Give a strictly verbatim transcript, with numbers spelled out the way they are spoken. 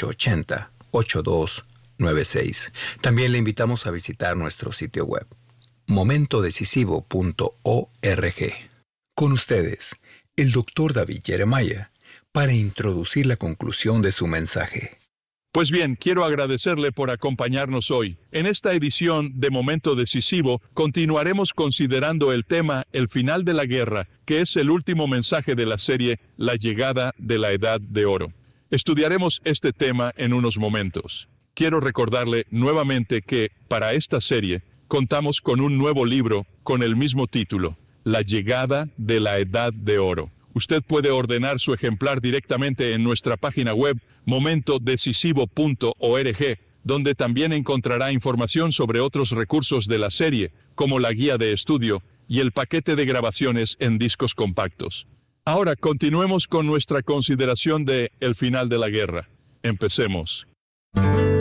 ocho ocho cero, ocho dos nueve seis. También le invitamos a visitar nuestro sitio web, momento decisivo punto org. Con ustedes, el doctor David Jeremiah, para introducir la conclusión de su mensaje. Pues bien, quiero agradecerle por acompañarnos hoy. En esta edición de Momento Decisivo, continuaremos considerando el tema El final de la guerra, que es el último mensaje de la serie La llegada de la Edad de Oro. Estudiaremos este tema en unos momentos. Quiero recordarle nuevamente que, para esta serie, contamos con un nuevo libro con el mismo título, La llegada de la Edad de Oro. Usted puede ordenar su ejemplar directamente en nuestra página web, momento decisivo punto org, donde también encontrará información sobre otros recursos de la serie, como la guía de estudio y el paquete de grabaciones en discos compactos. Ahora continuemos con nuestra consideración de El final de la guerra. Empecemos.